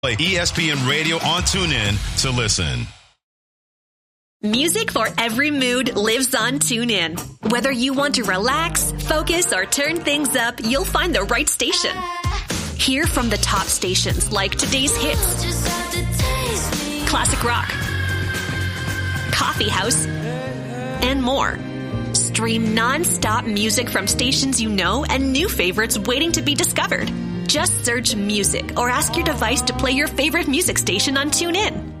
Play ESPN Radio on TuneIn to listen. Music for every mood lives on TuneIn. Whether you want to relax, focus, or turn things up, you'll find the right station. Hear from the top stations like today's hits, classic rock, coffee house, and more. Stream non-stop music from stations you know and new favorites waiting to be discovered. Just search music or ask your device to play your favorite music station on TuneIn.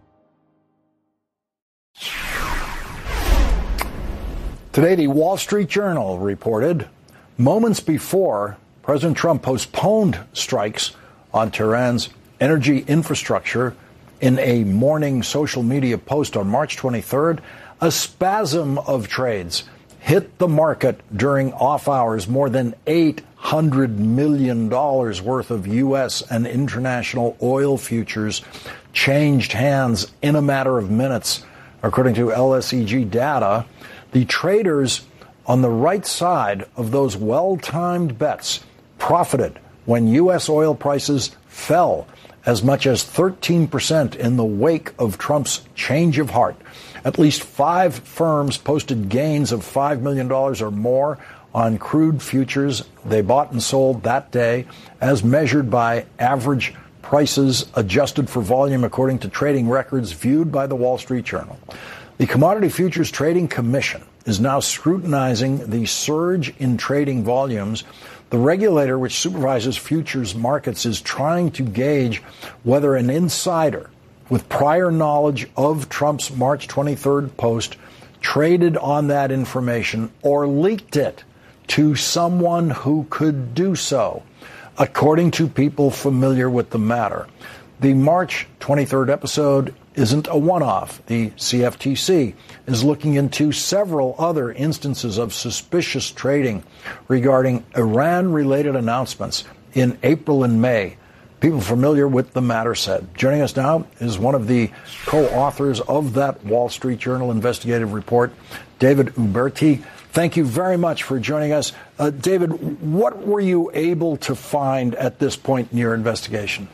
Today, the Wall Street Journal reported moments before President Trump postponed strikes on Tehran's energy infrastructure in a morning social media post on March 23rd, a spasm of trades hit the market during off hours. More than $800 million worth of U.S. and international oil futures changed hands in a matter of minutes, according to LSEG data. The traders on the right side of those well-timed bets profited when U.S. oil prices fell as much as 13% in the wake of Trump's change of heart. At least 5 firms posted gains of $5 million or more on crude futures they bought and sold that day, as measured by average prices adjusted for volume, according to trading records viewed by the Wall Street Journal. The Commodity Futures Trading Commission is now scrutinizing the surge in trading volumes. The regulator, which supervises futures markets, is trying to gauge whether an insider with prior knowledge of Trump's March 23rd post traded on that information or leaked it to someone who could do so, according to people familiar with the matter. The March 23rd episode isn't a one-off. The CFTC is looking into several other instances of suspicious trading regarding Iran-related announcements in April and May. People familiar with the matter said. Joining us now is one of the co-authors of that Wall Street Journal investigative report, David Uberti. Thank you very much for joining us. David, what were you able to find at this point in your investigation?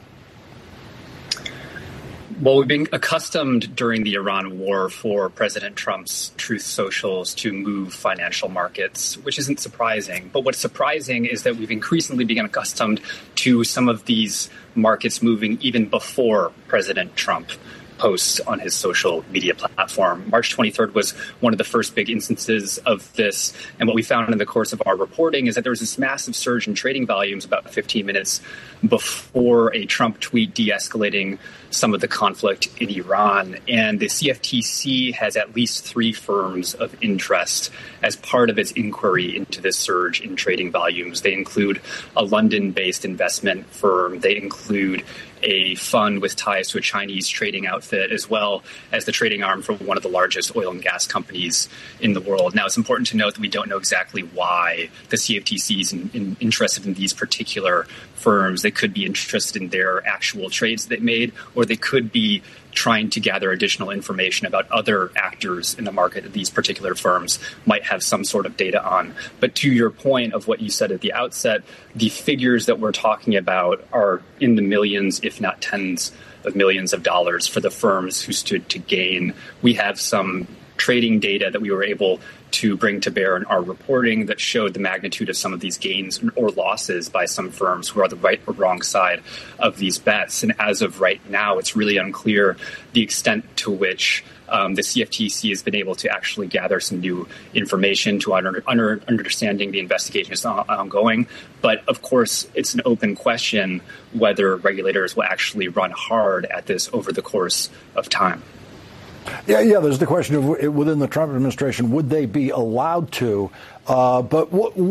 Well, we've been accustomed during the Iran war for President Trump's Truth Socials to move financial markets, which isn't surprising. But what's surprising is that we've increasingly become accustomed to some of these markets moving even before President Trump posts on his social media platform. March 23rd was one of the first big instances of this. And what we found in the course of our reporting is that there was this massive surge in trading volumes about 15 minutes before a Trump tweet de-escalating some of the conflict in Iran. And the CFTC has at least 3 firms of interest as part of its inquiry into this surge in trading volumes. They include a London-based investment firm. They include a fund with ties to a Chinese trading outfit, as well as the trading arm for one of the largest oil and gas companies in the world. Now, it's important to note that we don't know exactly why the CFTC is interested in these particular firms. They could be interested in their actual trades that they made, or they could be trying to gather additional information about other actors in the market that these particular firms might have some sort of data on. But to your point of what you said at the outset, the figures that we're talking about are in the millions, if not tens of millions of dollars for the firms who stood to gain. We have some trading data that we were able to bring to bear in our reporting that showed the magnitude of some of these gains or losses by some firms who are the right or wrong side of these bets. And as of right now, it's really unclear the extent to which the CFTC has been able to actually gather some new information to understanding the investigation is ongoing. But of course, it's an open question whether regulators will actually run hard at this over the course of time. Yeah. There's the question of within the Trump administration, would they be allowed to? But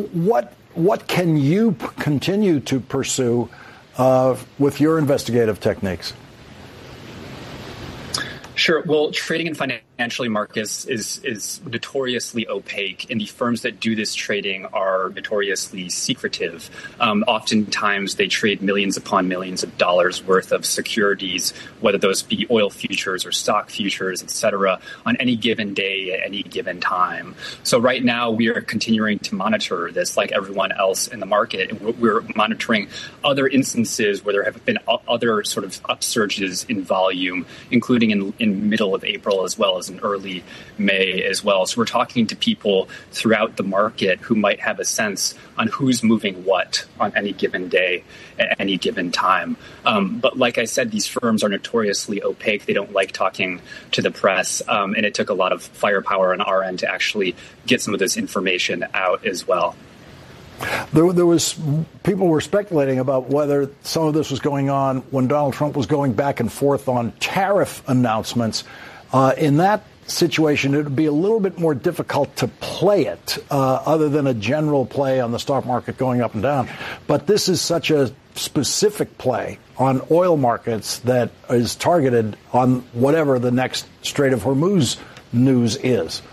what can you continue to pursue with your investigative techniques? Sure. Well, trading in financial financial markets is notoriously opaque, and the firms that do this trading are notoriously secretive. Oftentimes, they trade millions upon millions of dollars worth of securities, whether those be oil futures or stock futures, et cetera, on any given day at any given time. So right now, we are continuing to monitor this like everyone else in the market. And we're monitoring other instances where there have been other sort of upsurges in volume, including in middle of April as well as in early May as well. So we're talking to people throughout the market who might have a sense on who's moving what on any given day at any given time. But like I said, these firms are notoriously opaque. They don't like talking to the press. And it took a lot of firepower on our end to actually get some of this information out as well. There was people were speculating about whether some of this was going on when Donald Trump was going back and forth on tariff announcements. In that situation, it would be a little bit more difficult to play it, other than a general play on the stock market going up and down. But this is such a specific play on oil markets that is targeted on whatever the next Strait of Hormuz news is.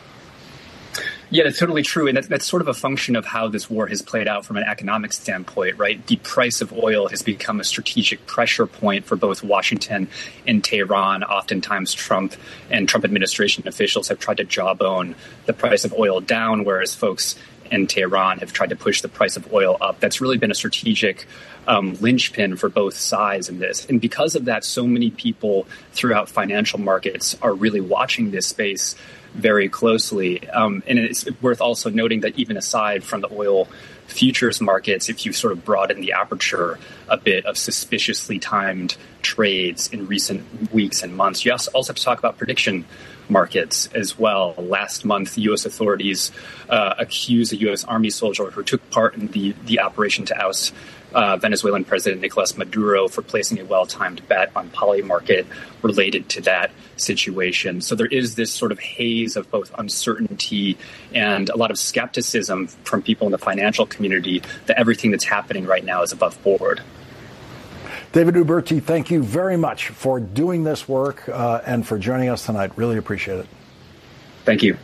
Yeah, that's totally true. And that's sort of a function of how this war has played out from an economic standpoint, right? The price of oil has become a strategic pressure point for both Washington and Tehran. Oftentimes, Trump and Trump administration officials have tried to jawbone the price of oil down, whereas folks in Tehran have tried to push the price of oil up. That's really been a strategic linchpin for both sides in this. And because of that, so many people throughout financial markets are really watching this space very closely. And it's worth also noting that even aside from the oil futures markets, if you sort of broaden the aperture a bit of suspiciously timed trades in recent weeks and months, you also have to talk about prediction markets as well. Last month, U.S. authorities accused a U.S. Army soldier who took part in the operation to oust Venezuelan President Nicolas Maduro for placing a well-timed bet on Polymarket related to that situation. So there is this sort of haze of both uncertainty and a lot of skepticism from people in the financial community that everything that's happening right now is above board. David Uberti, thank you very much for doing this work and for joining us tonight. Really appreciate it. Thank you.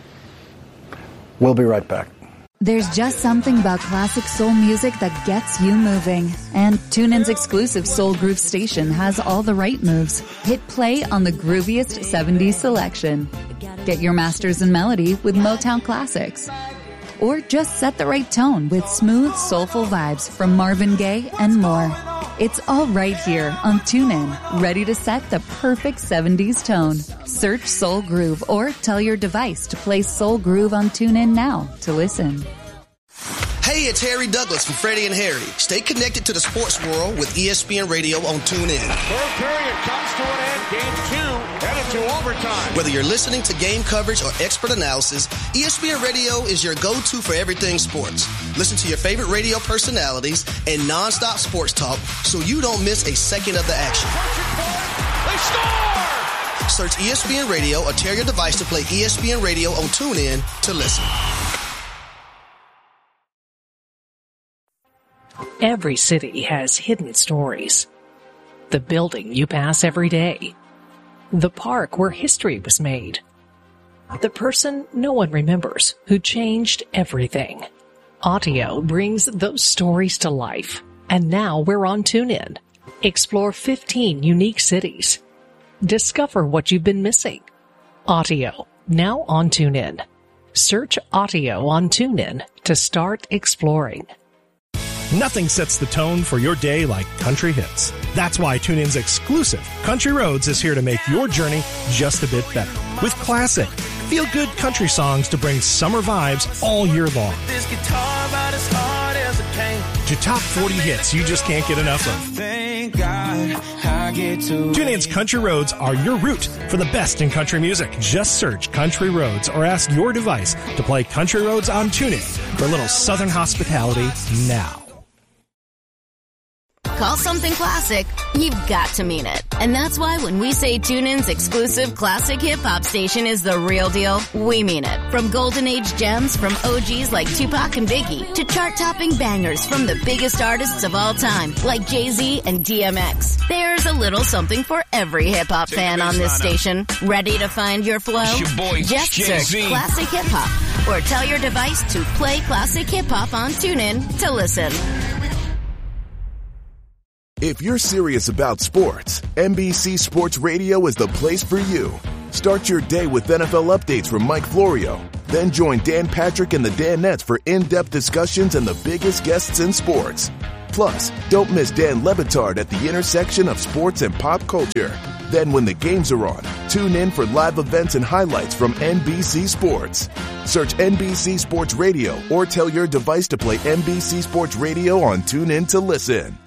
We'll be right back. There's just something about classic soul music that gets you moving. And TuneIn's exclusive Soul Groove station has all the right moves. Hit play on the grooviest 70s selection. Get your masters in melody with Motown classics. Or just set the right tone with smooth, soulful vibes from Marvin Gaye and more. It's all right here on TuneIn, ready to set the perfect 70s tone. Search Soul Groove or tell your device to play Soul Groove on TuneIn now to listen. Hey, it's Harry Douglas from Freddie and Harry. Stay connected to the sports world with ESPN Radio on TuneIn. Third period comes to an end. Game 2 headed to overtime. Whether you're listening to game coverage or expert analysis, ESPN Radio is your go-to for everything sports. Listen to your favorite radio personalities and nonstop sports talk so you don't miss a second of the action. They score! Search ESPN Radio or tell your device to play ESPN Radio on TuneIn to listen. Every city has hidden stories. The building you pass every day. The park where history was made. The person no one remembers who changed everything. Audio brings those stories to life. And now we're on TuneIn. Explore 15 unique cities. Discover what you've been missing. Audio, now on TuneIn. Search Audio on TuneIn to start exploring. Nothing sets the tone for your day like country hits. That's why TuneIn's exclusive Country Roads is here to make your journey just a bit better. With classic, feel-good country songs to bring summer vibes all year long. This guitar about as hard as it came. To top 40 hits you just can't get enough of. Thank God I get to. TuneIn's Country Roads are your route for the best in country music. Just search Country Roads or ask your device to play Country Roads on TuneIn for a little southern hospitality now. call something classic, you've got to mean it. And that's why when we say TuneIn's exclusive classic hip-hop station is the real deal, we mean it. From golden age gems from OGs like Tupac and Biggie to chart-topping bangers from the biggest artists of all time like Jay-Z and DMX. There's a little something for every hip-hop fan on this station. Ready to find your flow? Just search Classic Hip Hop or tell your device to play Classic Hip Hop on TuneIn to listen. If you're serious about sports, NBC Sports Radio is the place for you. Start your day with NFL updates from Mike Florio. Then join Dan Patrick and the Danettes for in-depth discussions and the biggest guests in sports. Plus, don't miss Dan Le Batard at the intersection of sports and pop culture. Then when the games are on, tune in for live events and highlights from NBC Sports. Search NBC Sports Radio or tell your device to play NBC Sports Radio on TuneIn to listen.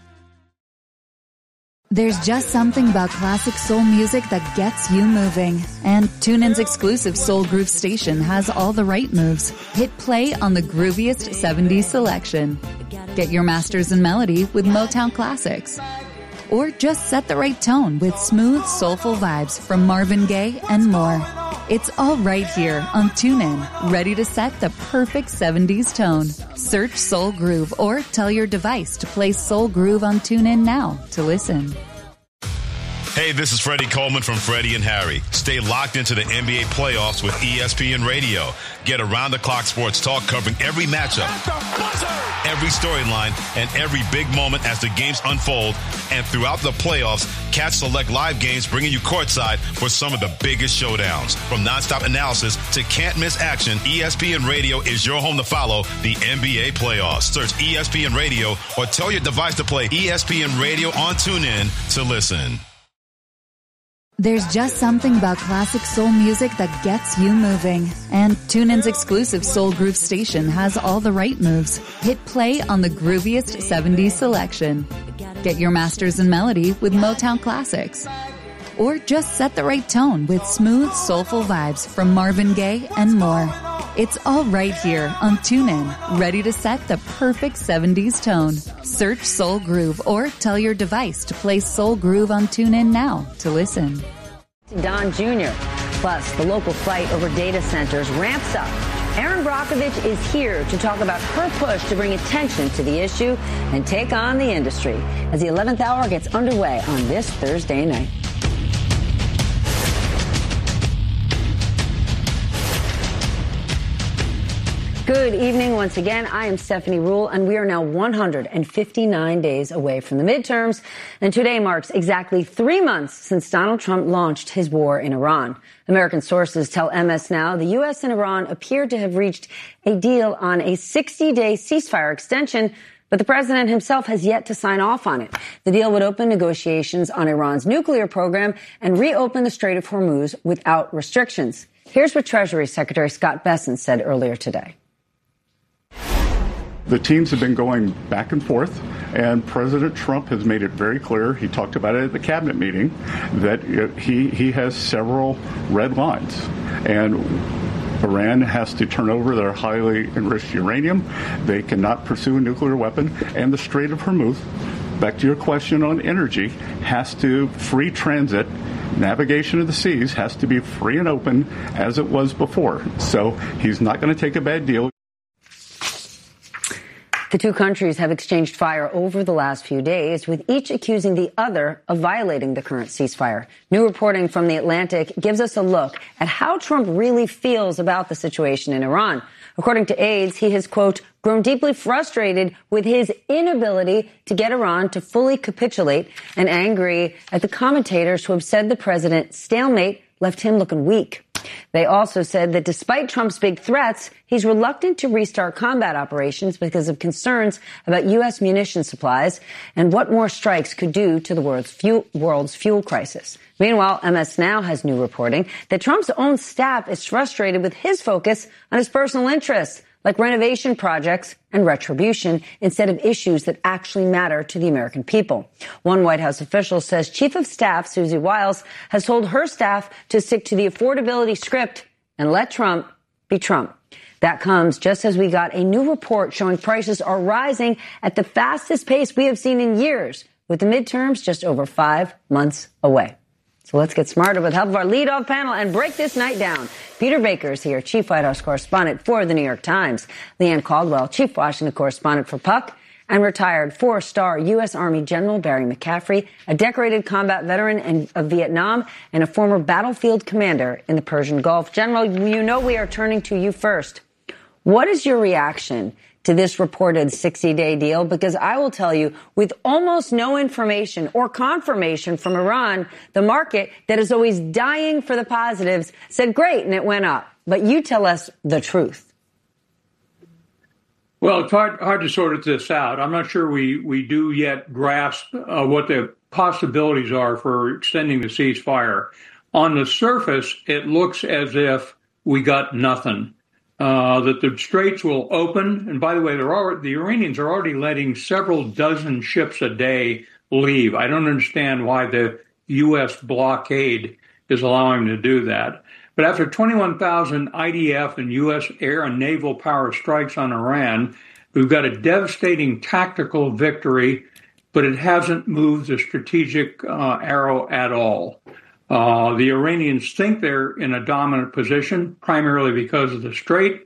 There's just something about classic soul music that gets you moving. And TuneIn's exclusive Soul Groove station has all the right moves. Hit play on the grooviest 70s selection. Get your masters in melody with Motown classics. Or just set the right tone with smooth, soulful vibes from Marvin Gaye and more. It's all right here on TuneIn, ready to set the perfect 70s tone. Search Soul Groove or tell your device to play Soul Groove on TuneIn now to listen. Hey, this is Freddie Coleman from Freddie and Harry. Stay locked into the NBA playoffs with ESPN Radio. Get around-the-clock sports talk covering every matchup, every storyline, and every big moment as the games unfold. And throughout the playoffs, catch select live games bringing you courtside for some of the biggest showdowns. From nonstop analysis to can't-miss action, ESPN Radio is your home to follow the NBA playoffs. Search ESPN Radio or tell your device to play ESPN Radio on TuneIn to listen. There's just something about classic soul music that gets you moving. And TuneIn's exclusive Soul Groove station has all the right moves. Hit play on the grooviest 70s selection. Get your masters in melody with Motown classics. Or just set the right tone with smooth, soulful vibes from Marvin Gaye and more. It's all right here on TuneIn, ready to set the perfect 70s tone. Search Soul Groove or tell your device to play Soul Groove on TuneIn now to listen. Don Jr. Plus, the local fight over data centers ramps up. Erin Brockovich is here to talk about her push to bring attention to the issue and take on the industry as the 11th hour gets underway on this Thursday night. Good evening once again. I am Stephanie Ruhle, and we are now 159 days away from the midterms. And today marks exactly 3 months since Donald Trump launched his war in Iran. American sources tell MS Now the U.S. and Iran appear to have reached a deal on a 60-day ceasefire extension, but the president himself has yet to sign off on it. The deal would open negotiations on Iran's nuclear program and reopen the Strait of Hormuz without restrictions. Here's what Treasury Secretary Scott Bessent said earlier today. The teams have been going back and forth, and President Trump has made it very clear, he talked about it at the cabinet meeting, that he has several red lines. And Iran has to turn over their highly enriched uranium. They cannot pursue a nuclear weapon. And the Strait of Hormuz, back to your question on energy, has to free transit. Navigation of the seas has to be free and open as it was before. So he's not going to take a bad deal. The two countries have exchanged fire over the last few days, with each accusing the other of violating the current ceasefire. New reporting from The Atlantic gives us a look at how Trump really feels about the situation in Iran. According to aides, he has, quote, grown deeply frustrated with his inability to get Iran to fully capitulate and angry at the commentators who have said the president's stalemate left him looking weak. They also said that despite Trump's big threats, he's reluctant to restart combat operations because of concerns about U.S. munition supplies and what more strikes could do to the world's fuel crisis. Meanwhile, MS Now has new reporting that Trump's own staff is frustrated with his focus on his personal interests, like renovation projects and retribution, instead of issues that actually matter to the American people. One White House official says Chief of Staff Susie Wiles has told her staff to stick to the affordability script and let Trump be Trump. That comes just as we got a new report showing prices are rising at the fastest pace we have seen in years, with the midterms just over 5 months away. So let's get smarter with the help of our leadoff panel and break this night down. Peter Baker is here, Chief White House correspondent for The New York Times. Leanne Caldwell, Chief Washington correspondent for Puck. And retired 4-star U.S. Army General Barry McCaffrey, a decorated combat veteran of Vietnam and a former battlefield commander in the Persian Gulf. General, you know we are turning to you first. What is your reaction to this reported 60-day deal? Because I will tell you, with almost no information or confirmation from Iran, the market that is always dying for the positives said great, and it went up. But you tell us the truth. Well, it's hard to sort this out. I'm not sure we do yet grasp what the possibilities are for extending the ceasefire. On the surface, it looks as if we got nothing. That the straits will open. And by the way, the Iranians are already letting several dozen ships a day leave. I don't understand why the U.S. blockade is allowing them to do that. But after 21,000 IDF and U.S. air and naval power strikes on Iran, we've got a devastating tactical victory, but it hasn't moved the strategic arrow at all. The Iranians think they're in a dominant position, primarily because of the Strait,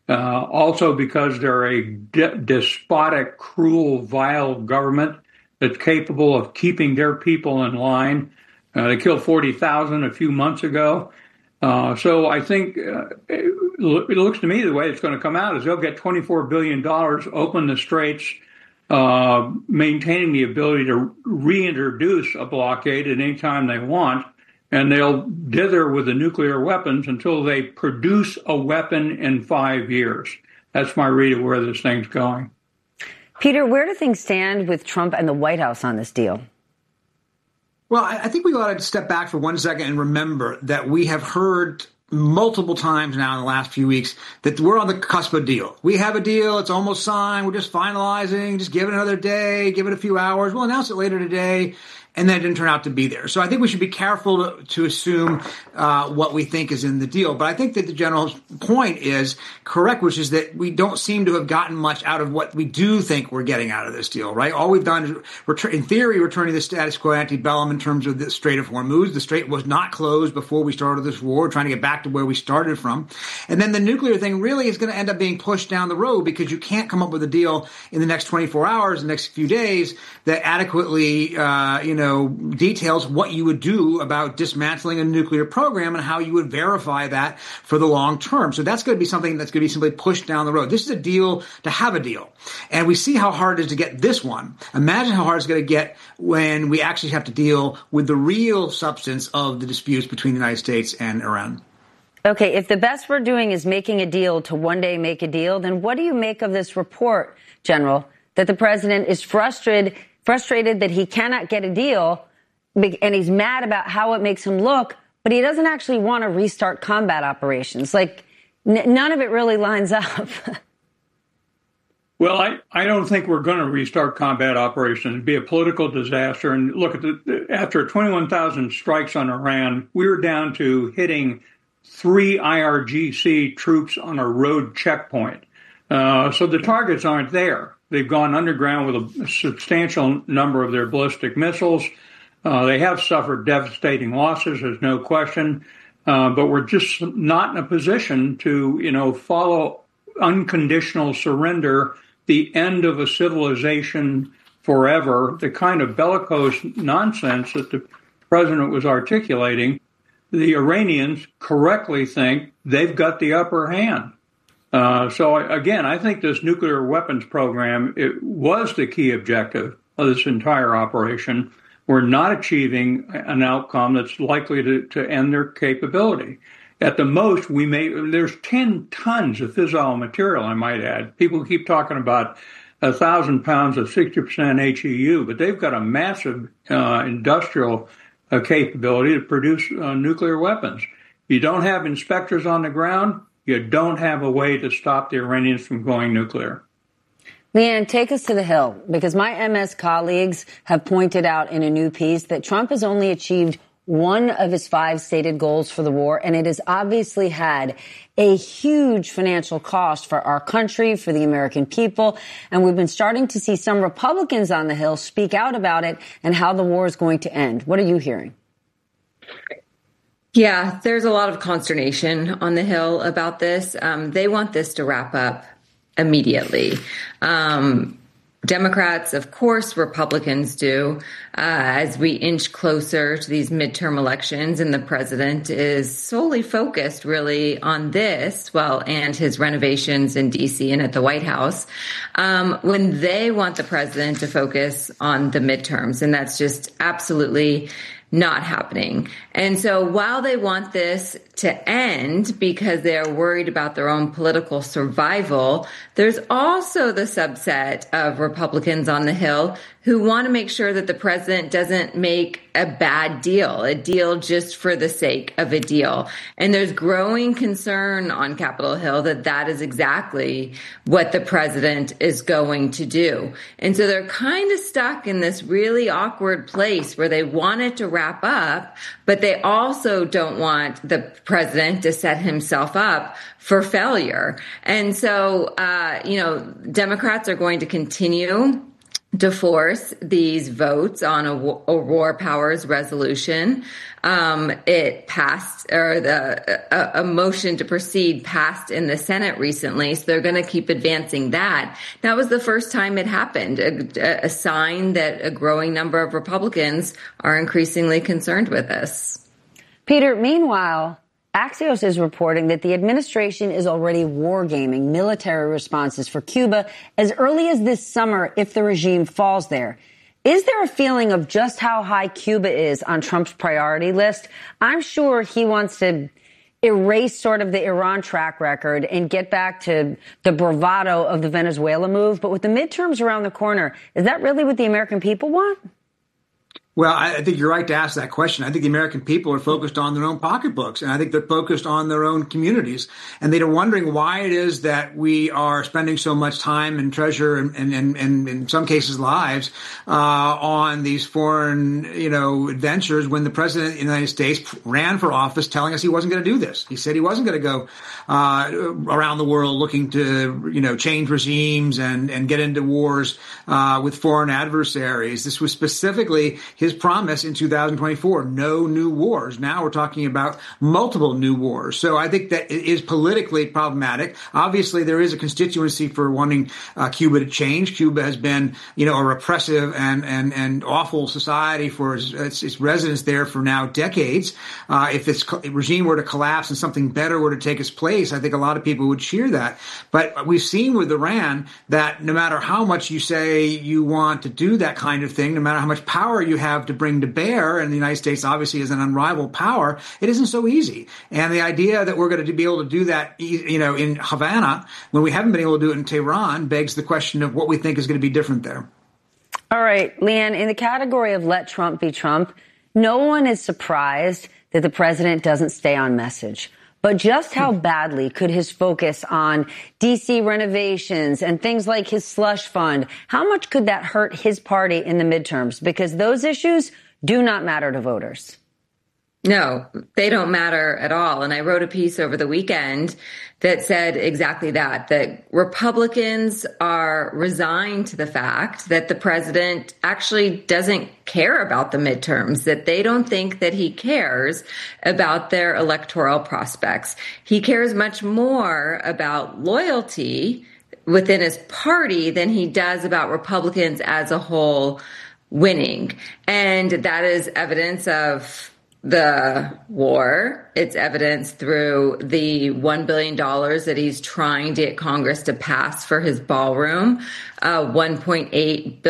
also because they're a despotic, cruel, vile government that's capable of keeping their people in line. They killed 40,000 a few months ago. So I think it looks to me the way it's going to come out is they'll get $24 billion, open the straits, maintaining the ability to reintroduce a blockade at any time they want, and they'll dither with the nuclear weapons until they produce a weapon in 5 years. That's my read of where this thing's going. Peter, where do things stand with Trump and the White House on this deal? Well, I think we ought to step back for 1 second and remember that we have heard multiple times now in the last few weeks that we're on the cusp of a deal. We have a deal. It's almost signed. We're just finalizing. Just give it another day. Give it a few hours. We'll announce it later today. And then it didn't turn out to be there. So I think we should be careful to assume what we think is in the deal. But I think that the general's point is correct, which is that we don't seem to have gotten much out of what we do think we're getting out of this deal, right? All we've done is, in theory, returning the status quo ante bellum in terms of the Strait of Hormuz. The Strait was not closed before we started this war. We're trying to get back to where we started from. And then the nuclear thing really is going to end up being pushed down the road because you can't come up with a deal in the next 24 hours, the next few days that adequately, details what you would do about dismantling a nuclear program and how you would verify that for the long term. So that's going to be something that's going to be simply pushed down the road. This is a deal to have a deal. And we see how hard it is to get this one. Imagine how hard it's going to get when we actually have to deal with the real substance of the disputes between the United States and Iran. Okay, if the best we're doing is making a deal to one day make a deal, then what do you make of this report, General, that the president is frustrated that he cannot get a deal and he's mad about how it makes him look, but he doesn't actually want to restart combat operations? Like, none of it really lines up. Well, I don't think we're going to restart combat operations. It'd be a political disaster. And look, after 21,000 strikes on Iran, we were down to hitting 3 IRGC troops on a road checkpoint. So the targets aren't there. They've gone underground with a substantial number of their ballistic missiles. They have suffered devastating losses, there's no question. But we're just not in a position to, follow unconditional surrender, the end of a civilization forever, the kind of bellicose nonsense that the president was articulating. The Iranians correctly think they've got the upper hand. So again, I think this nuclear weapons program, it was the key objective of this entire operation. We're not achieving an outcome that's likely to end their capability. At the most, there's 10 tons of fissile material, I might add. People keep talking about 1,000 pounds of 60% HEU, but they've got a massive industrial capability to produce nuclear weapons. You don't have inspectors on the ground. You don't have a way to stop the Iranians from going nuclear. Leanne, take us to the Hill, because my MS colleagues have pointed out in a new piece that Trump has only achieved one of his 5 stated goals for the war, and it has obviously had a huge financial cost for our country, for the American people. And we've been starting to see some Republicans on the Hill speak out about it and how the war is going to end. What are you hearing? Yeah, there's a lot of consternation on the Hill about this. They want this to wrap up immediately. Democrats, of course, Republicans do, as we inch closer to these midterm elections, and the president is solely focused really on this, and his renovations in D.C. and at the White House, when they want the president to focus on the midterms. And that's just absolutely not happening. And so while they want this to end because they're worried about their own political survival, there's also the subset of Republicans on the Hill who want to make sure that the president doesn't make a bad deal, a deal just for the sake of a deal. And there's growing concern on Capitol Hill that that is exactly what the president is going to do. And so they're kind of stuck in this really awkward place where they want it to wrap up, but they also don't want the president to set himself up for failure. And so, Democrats are going to continue to force these votes on a war powers resolution. It passed, a motion to proceed passed in the Senate recently, so they're going to keep advancing that. That was the first time it happened, a sign that a growing number of Republicans are increasingly concerned with this. Peter, meanwhile, Axios is reporting that the administration is already wargaming military responses for Cuba as early as this summer if the regime falls there. Is there a feeling of just how high Cuba is on Trump's priority list? I'm sure he wants to erase sort of the Iran track record and get back to the bravado of the Venezuela move. But with the midterms around the corner, is that really what the American people want? Well, I think you're right to ask that question. I think the American people are focused on their own pocketbooks, and I think they're focused on their own communities. And they're wondering why it is that we are spending so much time and treasure and in some cases lives on these foreign, adventures when the president of the United States ran for office telling us he wasn't going to do this. He said he wasn't going to go around the world looking to, change regimes and get into wars with foreign adversaries. This was specifically his promise in 2024, no new wars. Now we're talking about multiple new wars. So I think that it is politically problematic. Obviously, there is a constituency for wanting Cuba to change. Cuba has been, a repressive and awful society for its residents there for now decades. If this regime were to collapse and something better were to take its place, I think a lot of people would cheer that. But we've seen with Iran that no matter how much you say you want to do that kind of thing, no matter how much power you have to bring to bear, and the United States obviously is an unrivaled power, it isn't so easy. And the idea that we're going to be able to do that, in Havana, when we haven't been able to do it in Tehran, begs the question of what we think is going to be different there. All right, Leanne, in the category of let Trump be Trump, no one is surprised that the president doesn't stay on message. But just how badly could his focus on D.C. renovations and things like his slush fund, how much could that hurt his party in the midterms? Because those issues do not matter to voters. No, they don't matter at all. And I wrote a piece over the weekend that said exactly that Republicans are resigned to the fact that the president actually doesn't care about the midterms, that they don't think that he cares about their electoral prospects. He cares much more about loyalty within his party than he does about Republicans as a whole winning. And that is evidence of the war. It's evidence through the $1 billion that he's trying to get Congress to pass for his ballroom, $1.8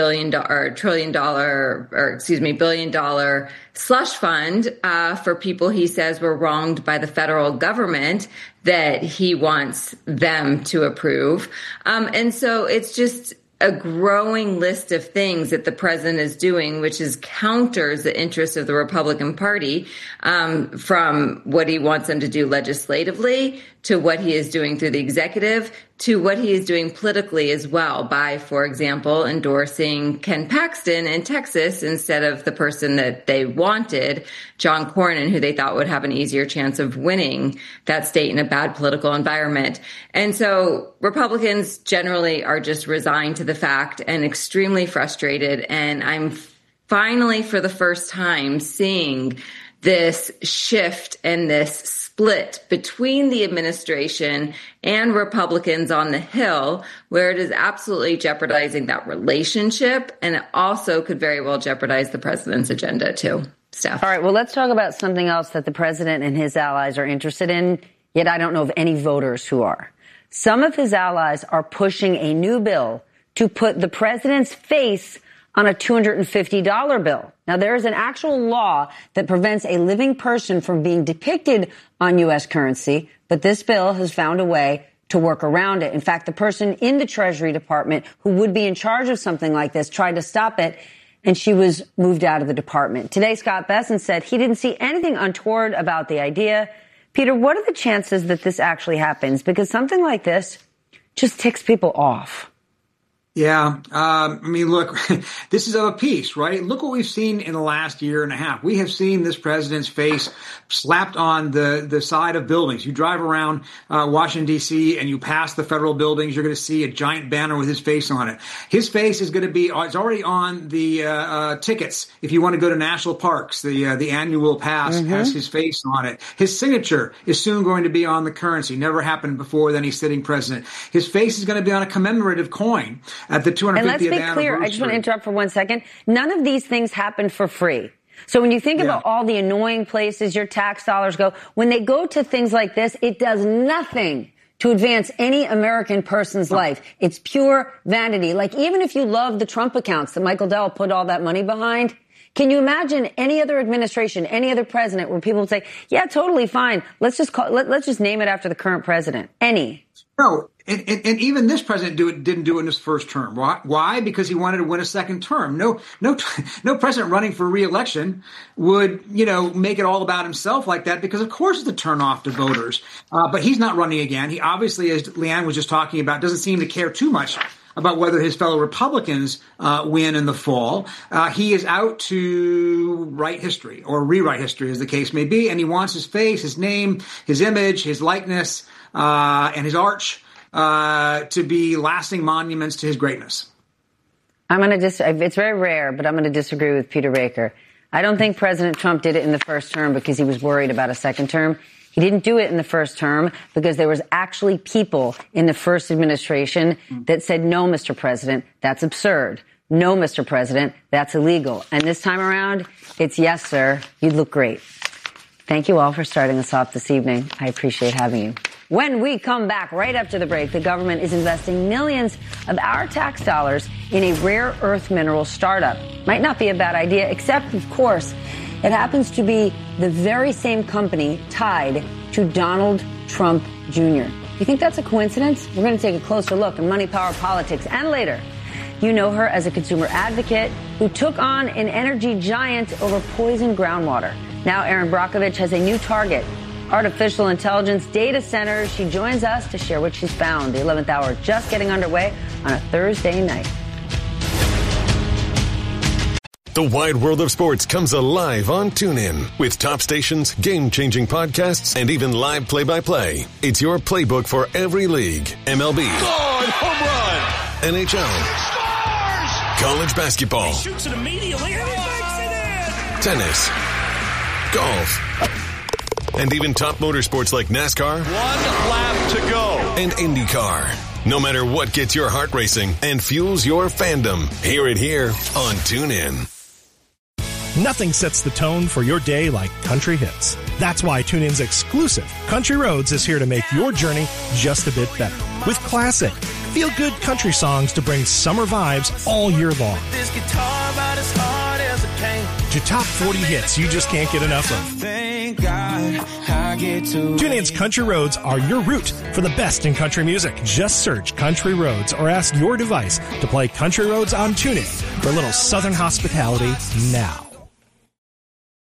billion slush fund for people he says were wronged by the federal government that he wants them to approve. And so it's just a growing list of things that the president is doing, which is counters the interests of the Republican Party, from what he wants them to do legislatively to what he is doing through the executive to what he is doing politically as well by, for example, endorsing Ken Paxton in Texas instead of the person that they wanted, John Cornyn, who they thought would have an easier chance of winning that state in a bad political environment. And so Republicans generally are just resigned to the fact and extremely frustrated. And I'm finally, for the first time, seeing this shift and this split between the administration and Republicans on the Hill, where it is absolutely jeopardizing that relationship. And it also could very well jeopardize the president's agenda, too. Steph. All right, well, let's talk about something else that the president and his allies are interested in, yet I don't know of any voters who are. Some of his allies are pushing a new bill to put the president's face on a $250 bill. Now, there is an actual law that prevents a living person from being depicted on U.S. currency, but this bill has found a way to work around it. In fact, the person in the Treasury Department who would be in charge of something like this tried to stop it, and she was moved out of the department. Today, Scott Bessent said he didn't see anything untoward about the idea. Peter, what are the chances that this actually happens? Because something like this just ticks people off. Yeah. I mean, look, this is of a piece, right? Look what we've seen in the last year and a half. We have seen this president's face slapped on the side of buildings. You drive around Washington, D.C., and you pass the federal buildings, you're going to see a giant banner with his face on it. His face is going to be, it's already on the tickets. If you want to go to national parks, the annual pass has his face on it. His signature is soon going to be on the currency. Never happened before then he's sitting president. His face is going to be on a commemorative coin at the 250th anniversary. And let's be clear, I just want to interrupt for 1 second. None of these things happen for free. So when you think about all the annoying places your tax dollars go, when they go to things like this, it does nothing to advance any American person's life. It's pure vanity. Like, even if you love the Trump accounts that Michael Dell put all that money behind, can you imagine any other administration, any other president where people would say, yeah, totally fine. Let's just name it after the current president. Any. No. And even this president didn't do it in his first term. Why? Because he wanted to win a second term. No president running for re-election would, make it all about himself like that, because of course it's a turnoff to voters. But he's not running again. He obviously, as Leanne was just talking about, doesn't seem to care too much about whether his fellow Republicans win in the fall. He is out to write history, or rewrite history as the case may be. And he wants his face, his name, his image, his likeness, and his arch to be lasting monuments to his greatness. It's very rare, but I'm going to disagree with Peter Baker. I don't think President Trump did it in the first term because he was worried about a second term. He didn't do it in the first term because there was actually people in the first administration that said, no, Mr. President, that's absurd. No, Mr. President, that's illegal. And this time around, it's yes, sir, you'd look great. Thank you all for starting us off this evening. I appreciate having you. When we come back right up to the break, the government is investing millions of our tax dollars in a rare earth mineral startup. Might not be a bad idea, except, of course, it happens to be the very same company tied to Donald Trump Jr. You think that's a coincidence? We're going to take a closer look at Money, Power, Politics. And later, you know her as a consumer advocate who took on an energy giant over poisoned groundwater. Now Erin Brockovich has a new target. Artificial intelligence data centers. She joins us to share what she's found. The 11th hour just getting underway on a Thursday night. The wide world of sports comes alive on TuneIn with top stations, game-changing podcasts, and even live play-by-play. It's your playbook for every league. MLB. Home run. NHL. College basketball. He shoots it immediately and he makes it in. Tennis. Golf. And even top motorsports like NASCAR. 1 lap to go. And IndyCar. No matter what gets your heart racing and fuels your fandom, hear it here on TuneIn. Nothing sets the tone for your day like country hits. That's why TuneIn's exclusive Country Roads is here to make your journey just a bit better. With classic, feel-good country songs to bring summer vibes all year long. This guitar about as hard as it can. To top 40 hits you just can't get enough of. Thank God I get to. TuneIn's Country Roads are your route for the best in country music. Just search Country Roads or ask your device to play Country Roads on TuneIn for a little southern hospitality now.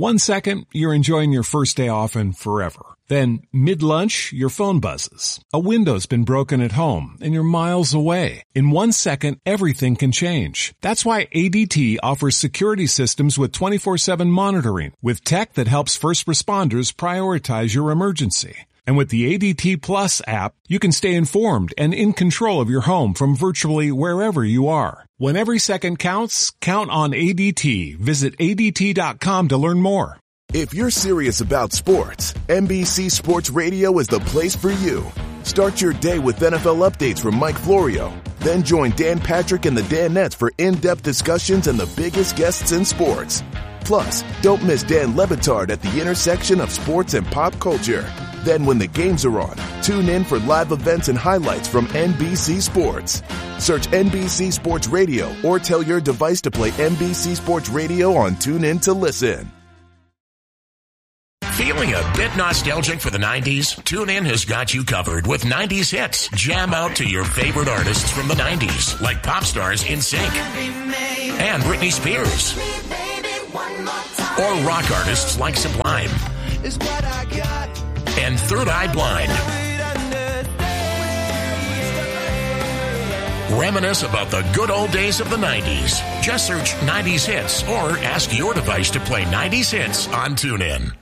1 second, you're enjoying your first day off and forever. Then, mid-lunch, your phone buzzes. A window's been broken at home, and you're miles away. In 1 second, everything can change. That's why ADT offers security systems with 24/7 monitoring, with tech that helps first responders prioritize your emergency. And with the ADT Plus app, you can stay informed and in control of your home from virtually wherever you are. When every second counts, count on ADT. Visit ADT.com to learn more. If you're serious about sports, NBC Sports Radio is the place for you. Start your day with NFL updates from Mike Florio. Then join Dan Patrick and the Danettes for in-depth discussions and the biggest guests in sports. Plus, don't miss Dan Le Batard at the intersection of sports and pop culture. Then when the games are on, tune in for live events and highlights from NBC Sports. Search NBC Sports Radio or tell your device to play NBC Sports Radio on TuneIn to listen. Feeling a bit nostalgic for the 90s? TuneIn has got you covered with 90s hits. Jam out to your favorite artists from the 90s, like pop stars NSYNC and Britney Spears. Or rock artists like Sublime and Third Eye Blind. Reminisce about the good old days of the 90s. Just search 90s hits or ask your device to play 90s hits on TuneIn.